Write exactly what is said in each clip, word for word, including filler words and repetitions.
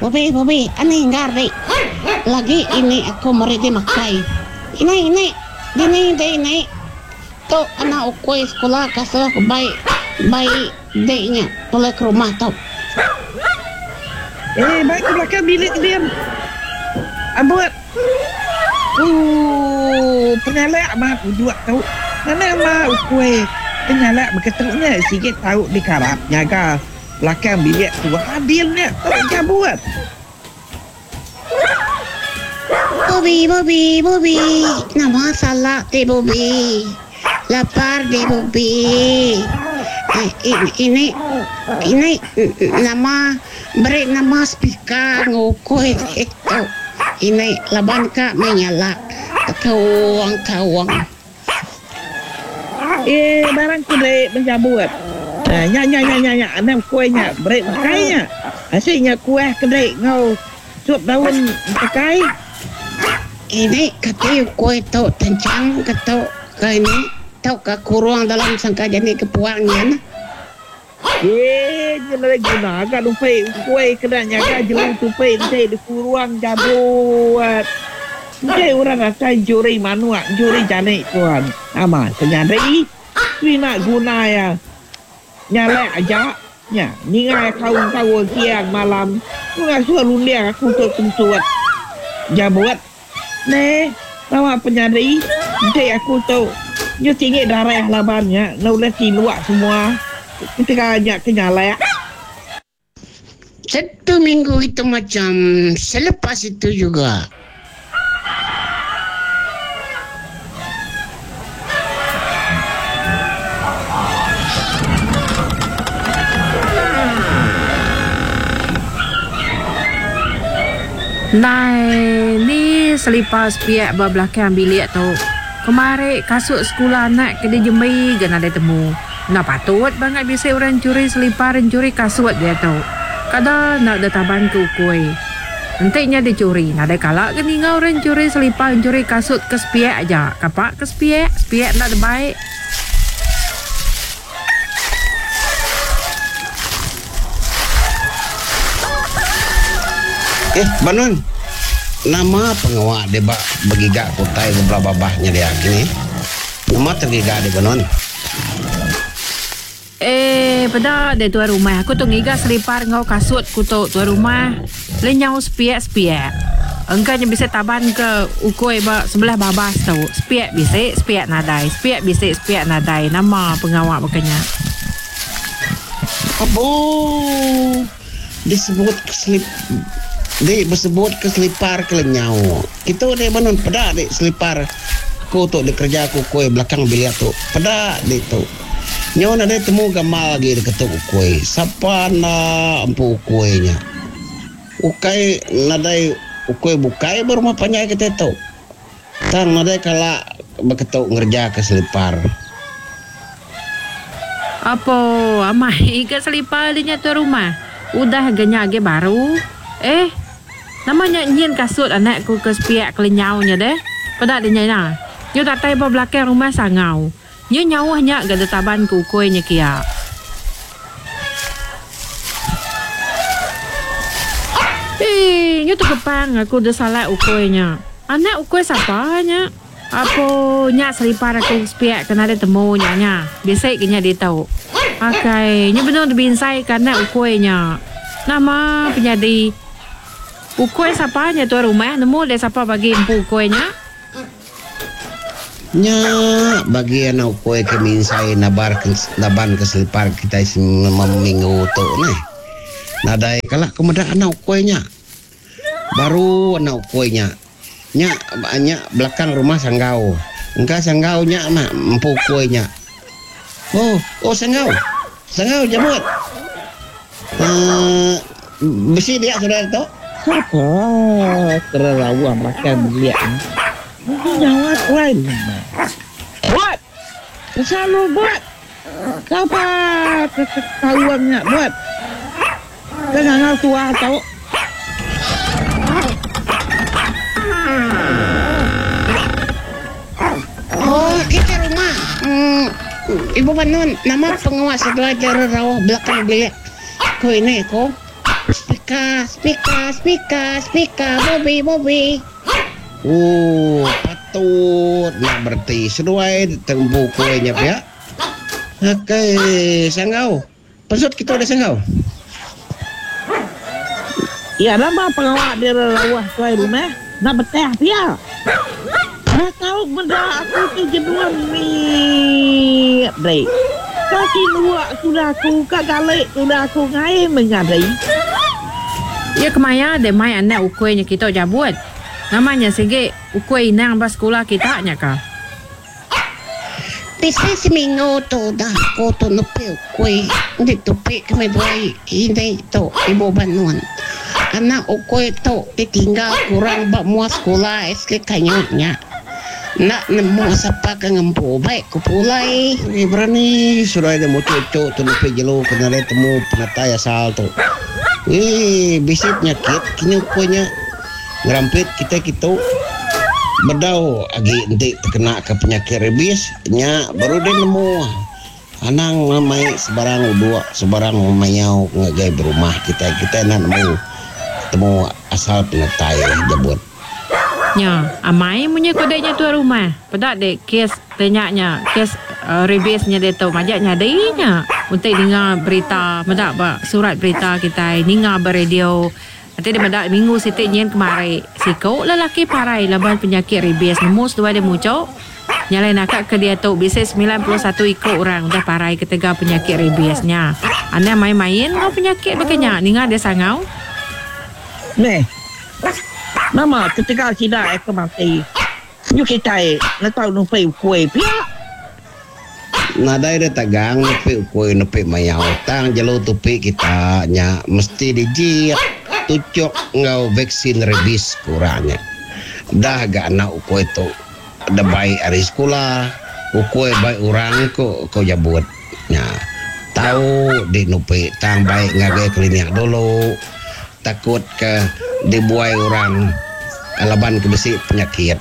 Bobi, Bobi, aneh ngari. Lagi ini aku meredi makai. Ini, ini, ini, ini. Tu anak ukoi sekolah kasih baik, baik deknya. Toleh ke rumah tau. Eh, baik ke belakang bilik dia. Abut. Uh, penyalak mah buat tahu. Mana mah ukoi penyalak berketuknya sikit tahu di karap jaga belakang bilik tu adilnya tak dia buat. Bobi, Bobi, Bobi. Nama salah deh Bobi. Lapar deh Bobi. Eh, ini, ini, ini nama beri nama speaker ngukui itu. Ini laban kak menyala kawang kawang. Eh, barang kuda menjabut. Nah, nya nya nya nya nya, enam kuenya beri makainya. Hasilnya kueh kedai ngau sup daun pakai. Ini kata kue tu tencang kata ke ini tau ke kurung dalam sangka jadi kepuangnya. Eh, jelas guna agak lupa kue kedanya agak jelas lupa nanti di kurung jabut. Nanti orang rasa juri manua juri jane tuan. Ama senyadai Wina guna ya nyala aja nya ningai kau kau siang malam nggak suruh lundia aku tuh tentuat jabuat ne nama penyadari nanti aku tuh nyu tinggi darah labannya nulis di luar semua ketika aja kenyala. Satu minggu itu macam selepas itu juga. Nai, ni selipas piak belakang bilik tu. Kemarin kasut sekolah anak kena jemai gana ada temu. Nak patut banget bisa orang curi selipar dan curi kasut dia tu. Kadang nak ada taban ke ukui. Nantinya dia curi. Nak ada kalak ke tinggal orang curi selipar dan curi kasut ke sepiak aja. Kapak ke sepiak, sepiak nak ada baik. Eh, Banon. Nama pengawal dia bak begigak kutai beberapa bahnya dia gini. Nama tergigak dia Banon. Eh, pada dia tuan rumah. Aku tu ngiga selipar ngau kasut ku tu tuan rumah. Lenyau sepiak-sepiak. Engkau bisa taban ke ukoi bak sebelah babas tu. Sepiak bisa, sepiak nadai. Sepiak bisa, sepiak nadai. Nama pengawal makanya. Apa? Disebut keselip Dek bersebut ke selipar ke lenyau. Kita dek Banon pada dek selipar aku tu dek kerja aku kue belakang bilik tu. Pada dek tu. Nyau nak dek temu gamal lagi dek tu kue. Siapa na empu kuenya. Ukai nadai ukoi bukai berumah panjang kita tu. Tang nadai kala beketuk ngerja ke selipar. Apa amai ke selipar dia tu rumah. Udah genyage baru. Eh, namanya nyin kasut anakku ke sepiak kelenyaunya deh. Pada dia nyana. Nyo tak tai belakang rumah sangau. Nyo nyawahnya gak ada taban ku kuenya kia. Eh, nyo tu kepang aku dah salah ukuinya. Anak ukui siapa nya? Apa nyak selipar aku sepiak kena ada temunya nya. Biasa kenya dia tahu. Akai, nyo benar dibinsai karena ukuinya. Nama penyadi ukoi siapa nya tuan rumah nemu dia siapa bagi empu ukuinya? Nya bagi anak ukoi ke minsai nabar ke, naban ke selipar kita isi meminggu tu nih. Nadai kalak kemudian anak ukuinya. Baru anak ukuinya. Nya banyak belakang rumah sanggau. Engkau sanggau nya mah empu ukuinya. Oh, oh sanggau. Sanggau jemput. Uh, besi dia saudara tu. Siapa terlalu makan bilik ni? Jawab lain. Buat. Selalu buat. Siapa ketahuannya buat? Jangan tua tahu. Oh, kita rumah. Hmm, Ibu Banon, nama penguasa belajar rawah belakang bilik. Ko ini ko. Spika, spika, spika, spika, Bobby, Bobby. Oh, patut nak berarti sesuai teng buku nya ya. Okey, sangau. Pasut kita ada sangau. Ya, nama pengawak dia lawah tuai rumah. Nak betah dia. Nak tahu benda aku tu jenuan ni. Dai. Kaki luak sudah aku, kak galak sudah aku ngai mengadai. Ya kemaya de mai anak ukuinya kita jabut. Namanya sige ukui nang ba sekolah kita nya ka. Bisa seminggu tu dah ko tu nupi ukui. Di tupi kami dua ini tu ibu banuan. Anak ukui tu ditinggal kurang bak muas sekolah S K kanyutnya. Nak nemu siapa ke ngempu baik ku pulai. Ni berani sudah ada mu cucu tu nupi jelo kena le temu penatai asal tu. Eh bisip nyakit kini ukuinya ngerampit kita kita berdau agi nanti terkena ke penyakit rabies nya baru dia nemu anang namai sebarang dua sebarang mayau ngagai berumah kita kita nak nemu temu asal penatai jabut. Nya, amai punya kodenya tuan rumah. Pedak dek kes tanyanya, kes uh, rabiesnya dia tahu majaknya dainya. Untuk dengar berita, medak ba surat berita kita, dengar beradio. Nanti dia medak minggu sitik nyen kemari. Sikau lelaki parai laban penyakit rabies nemus dua dia muncul. Nyalai nakak ke dia tahu bisa sembilan puluh satu ikut orang dah parai ketiga penyakit rabiesnya. Anda main-main ngau penyakit begenya, dengar dia sangau. Neh. Nama ketika kita ek mati. Yu kita nak tahu nupai ukui pia. Nadai dia tagang nupi ukui nupi mayau tang jalo tupi kita nya mesti dijik tucuk ngau vaksin rabies kurangnya. Dah gak anak ukui tu ada baik hari sekolah ukui baik orang ko ko jabut nya. Tahu di nupi tang baik ngagai klinik dulu. Takut ke dibuai orang alaban ke besi penyakit.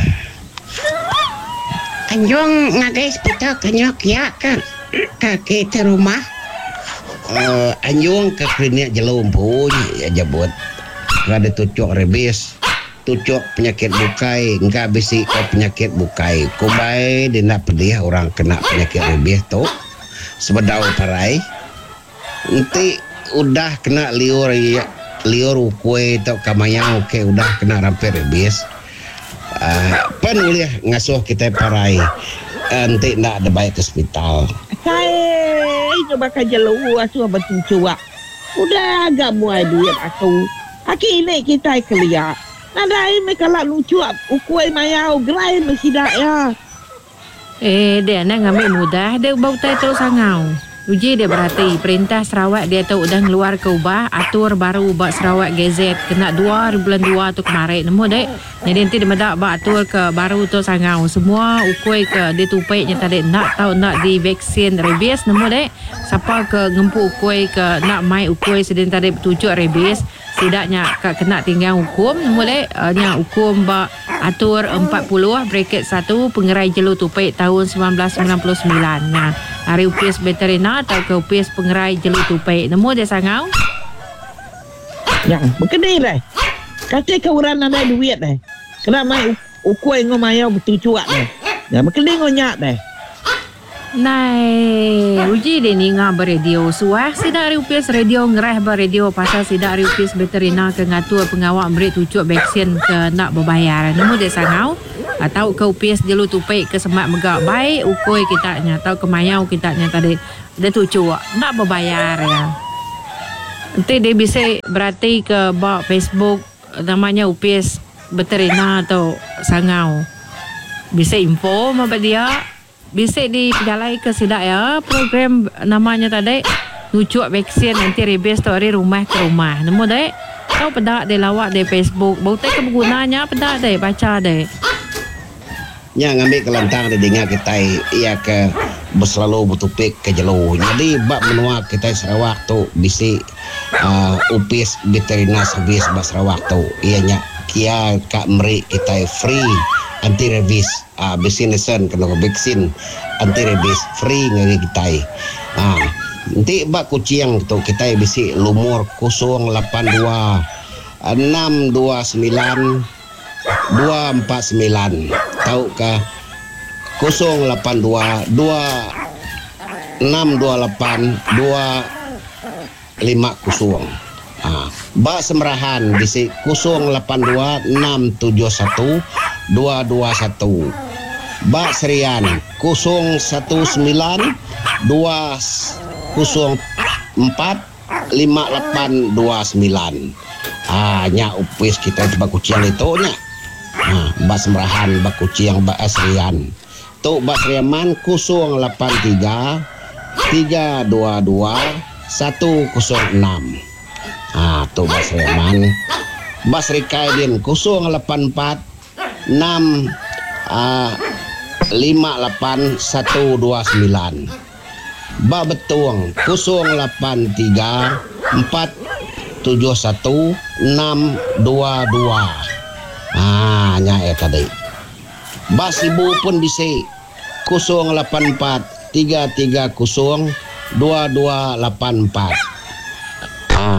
Anjung ngagai hospital kenyok ya kan kaki di rumah. Uh, anjung ke klinik jelum pun ya jabut. Ada tucuk rabies, tucuk penyakit bukai, enggak besi ke penyakit bukai. Kubai dia pedih orang kena penyakit rabies tu. Sebedau parai. Nanti udah kena liur ya. Liur ukui atau kamayang oke udah kena rampir rabies. Uh, pan boleh ngasuh kita parai. Nanti nak ada baik ke hospital. Saya coba kerja lu asu betul cuak. Udah agak buai duit aku. Aki ini kita kelia. Nadai me kalau lucu ukui mayau gerai mesti dak ya. Eh, dia nak ngambil mudah, dia bau tai terus sangau. Uji dia berhati, perintah Sarawak dia tahu udah keluar ke ubah, atur baru ubah Sarawak Gazette, kena dua bulan dua tu kemarin, nemu dek. Jadi nanti dia mendak ubah atur ke baru tu sangau. Semua ukui ke dia tupai yang tadi nak tahu nak di vaksin rabies, nemu dek. Siapa ke ngempu ukui ke nak mai ukui sedang tadi tujuh rabies, setidaknya kena tinggal hukum, nemu dek. Uh, nya hukum ba atur empat puluh bracket satu pengerai jelu tupai tahun sembilan belas sembilan puluh sembilan. Nah, hari U P S veterina atau ke U P S pengerai jelu tupai. Nemu dia sangau? Yang berkedai dah. Kata ke orang ada duit dah. Kena mai ukui ngomayau betul cuak dah. Ya berkedai ngonyak dah. Nai, uji dia ni ngah beradio. Suah sidak hari U P S radio ngerah beradio pasal sidak hari U P S veterina ke ngatur pengawak beri tujuk vaksin ke nak berbayar. Nemu dia sangau? Atau ke U P S jelu tupai ke semak megak baik ukui kita nya atau ke mayau kita nya tadi dia tujuk nak berbayar ya. Nanti dia bisa berarti ke bak Facebook namanya U P S veterina atau sangau. Bisa info apa dia? Bisa dijalai ke sidak ya program namanya tadi tujuk vaksin anti rabies tu dari rumah ke rumah. Nemu dek? Tahu pedak dia lawak di Facebook. Bau tak kegunanya pedak dek baca dek. Nya ngambil kelantang dia dengar kita ia ke berselalu bertupik ke jelo. Jadi bab menua kita Sarawak tu bisi uh, U P S veterina habis bas Sarawak tu ianya kia kak meri kita free anti rabies. Ah, uh, vaksin kena vaksin anti rabies free ngari kita. Ah, Nanti bak kucing tu kita bisi lumur kosong lapan dua enam dua sembilan dua empat sembilan. Tahu kah? kosong lapan dua dua enam dua lapan dua lima kosong. Ah, bak semerahan bisi kosong lapan dua enam tujuh satu dua dua satu. Bak serian kosong satu sembilan dua kosong empat lima lapan dua sembilan. Ah, nya upis kita bak kucing itu nya. Ah, bak semerahan bak kucing bak serian. Tu bak seriaman kosong lapan tiga tiga dua dua satu kosong enam. Ah, tu bak seriaman. Bak serikai din kosong lapan empat enam ah, lima lapan satu dua sembilan. Bak betuang kosong lapan tiga empat tujuh satu enam dua dua. Ah, nya ya tadi. Bak sibu pun bisa kosong lapan empat tiga tiga kosong dua dua lapan empat. Ah.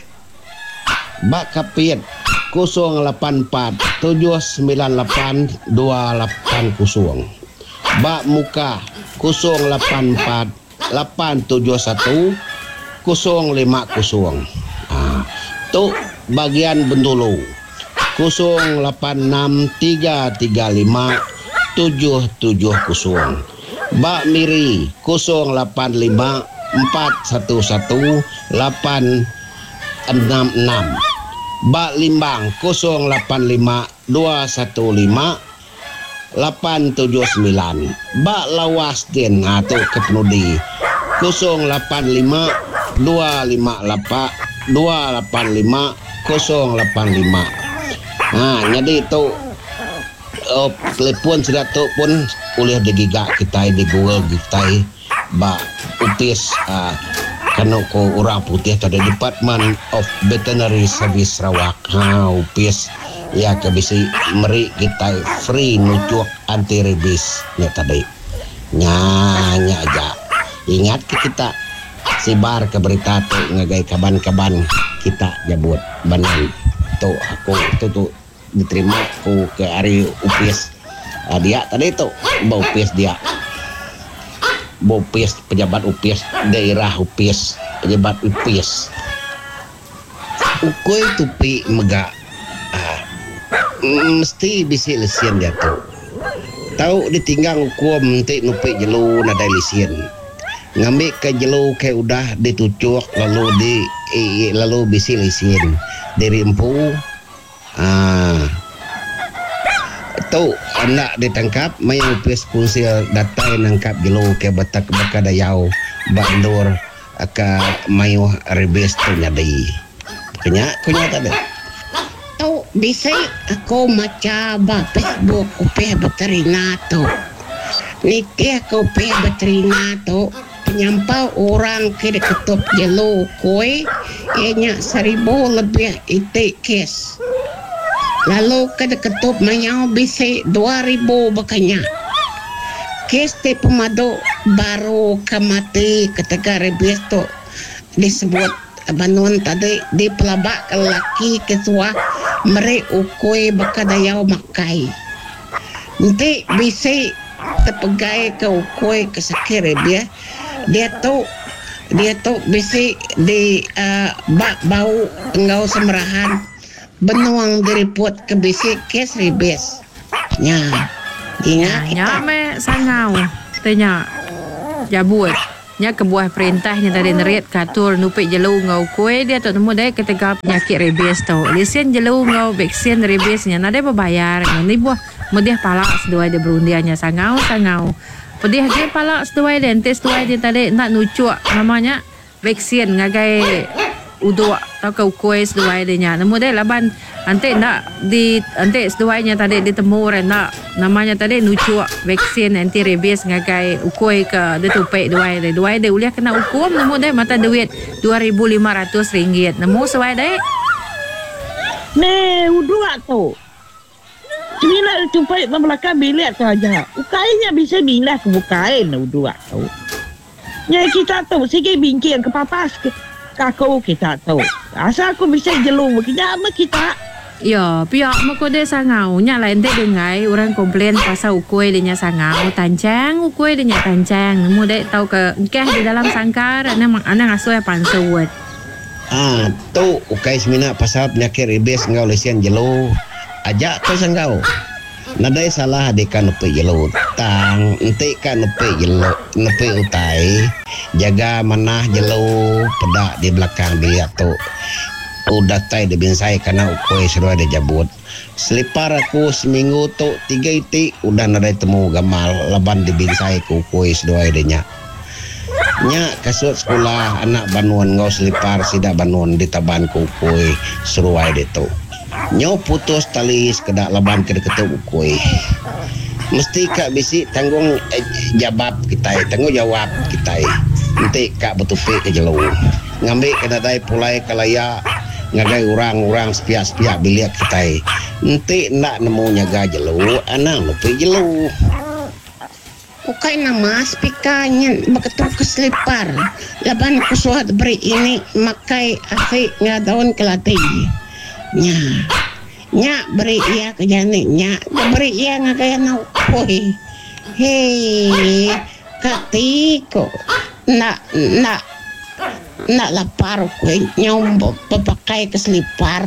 Bak kapit kosong lapan empat tujuh sembilan lapan dua lapan kosong. Bak muka kosong lapan empat lapan tujuh satu kosong lima kosong. Ah, tu bagian Bendulu kosong lapan enam tiga tiga lima tujuh tujuh kosong. Bak Miri kosong lapan lima empat satu satu lapan enam enam. Bak Limbang kosong lapan lima dua satu lima lapan tujuh sembilan. Bak Lawas din atau Kepenudi kosong lapan lima dua lima lapan dua lapan lima kosong lapan lima. Nah, jadi itu oh, telepon sudah tu pun boleh digigak kita di Google kita bak upis uh, kanu ko orang putih tadi Department of Veterinary Service Sarawak. Ha, upis ya ke bisi meri kita free nucuk anti rabies nya tadi. Nya nya aja. Ingat ke kita sibar ke berita tu ngagai kaban-kaban kita jabut banan tu aku tu tu diterima aku ke hari upis uh, dia tadi tu bau upis dia bau upis pejabat upis daerah upis pejabat upis ukoi tupi mega uh, mesti bisi lesian dia tu tahu ditinggal hukum nanti nupi jelu nadai lesian ngambil ke jelu ke udah ditucuk lalu di eh, lalu bisi lesian dari empu ah tu anak ditangkap mai upis kunsil datai nangkap jelu ke batak bakadayau bandur ka mayu rebes tu nyadai kenya kunya tadi tu bisa aku maca ba Facebook upih veterina tu nikah aku upih veterina tu penyampau orang ke ketup jelu koi ianya seribu lebih itik kes lalu ke ketup mayau bisa dua ribu bakanya kes te pemado baru kamati ketika rebes tu disebut banun tadi di pelabak laki ketua mere ukoi bakadayau makai nanti bisa terpegai ke ukoi ke sakit rebes dia tu dia tu bisi di uh, bak bau engau semerahan benuang diripot ke bisi kes ribes nya ingat nya me sangau tanya jabut nya kebuah perintahnya tadi nerit katur nupi jelu ngau kue dia tu temu dai ketika penyakit ribes tu lisen jelu ngau vaksin ribesnya nade berbayar ni buah mudah palak sedua dia berundiannya sangau sangau pedih dia palak setuai dan tes setuai dia tadi nak nucuk namanya vaksin ngagai uduk atau ke ukoi setuai dia nya namun dia laban ante nak di ante setuai nya tadi ditemu orang nak namanya tadi nucuk vaksin anti rabies ngagai ukoi ke dia tupai duai dia duai dia uliah kena hukum namun dia mata duit dua ribu lima ratus ringgit namun sesuai dia ne uduk tu bila cupai belakang bilik tu aja ukainya bisa bilah ke bukain uduk tu Nya kita tahu sige bingkir ke papas ke kakau kita tahu. Asal aku bisa jelung kita ama kita. Ya, pihak mako de sangau nya lain de dengai orang komplain pasal ukui de nya sangau tancang ukui de nya tancang. Mu de tahu ke engkeh di dalam sangkar ana ana ngasuh pansewet. Ah, tu ukai semina pasal penyakit ribes ngau lesian jelo. Ajak tu sanggau. Nadai salah adekan upe jelo. Tang ente kan upe jelo, upe utai. Jaga manah jelo pedak di belakang dia tu. Udah tai de binsai karena ukoi seru ada jabut. Selipar aku seminggu tu tiga itik udah nadai temu gamal laban di binsai ku ukoi seru ada nya. Nya kasut sekolah anak banuan ngau selipar sida banuan di taban ku ukoi seru ada tu. Nyo putus tali kedak laban ke ketuk ukoi. Mesti kak bisi tanggung eh, jawab kita, tanggung jawab kita. Nanti kak betupi ke jelo. Ngambil kena dai pulai kalaya ngagai orang-orang sepiak-sepiak biliak kita. Nanti nak nemu nyaga jelo, anak lupi jelo. Ukai nama spikanya beketuk keselipar. Laban kusuat beri ini makai asik ngadon kelatih. Nya nya beri ia ke jani nya beri ia ngagai na ukoi. Hei katiko nak nak nak lapar kue nyombo pakai keselipar.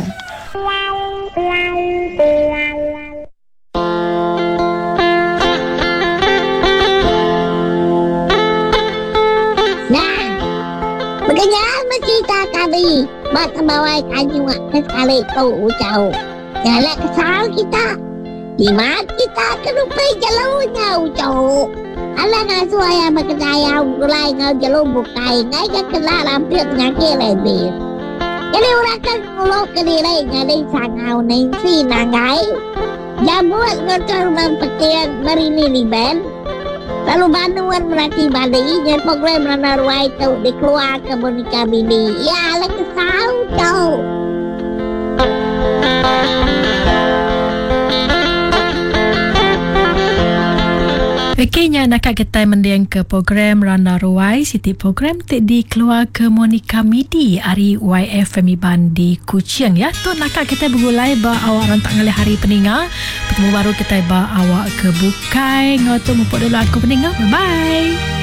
Nah, makanya kita kali bata bawai kanyu ke sekali kau ucau. Jalan kesal kita. Di mat kita kerupai jalurnya ucau. Ala ngasu ayam makadaya ulai ngau jalur bukai ngai kan kena lampir nyake lebih. Jadi orang kan ngulok kediri ngai sangau nai si nangai. Jabuat ngocor mempakaian marini liben. Lalu banuan merati balik dan program mana ruai tu dikeluar ke Monica Mini. Ya, ala kesal tau. Okeynya nak kita mendiang ke program Rana Ruai Siti program tik dikeluar ke Monica Midi hari Y F M Iban di Kuching ya. Tu nak kita bergulai ba awak rantak ngalih hari peninga. Bertemu baru kita ba awak ke Bukai ngoto mupuk dulu aku peninga. Bye bye.